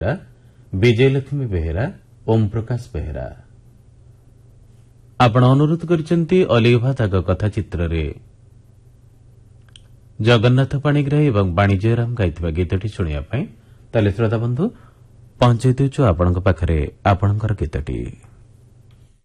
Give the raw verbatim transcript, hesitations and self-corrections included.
विजयलक्ष्मी बेहेरा ओम प्रकाश बेहेरा आपण अनुरोध करिसेंती अलिभा ताग कथा चित्र रे जगन्नाथ पाणिग्राही एवं वाणिज्यराम गाइथिबा गीतटी सुनिया पई ताले श्रोता बंधु पहुंचाई देउछु आपणक पाखरे आपणकर गीतटी।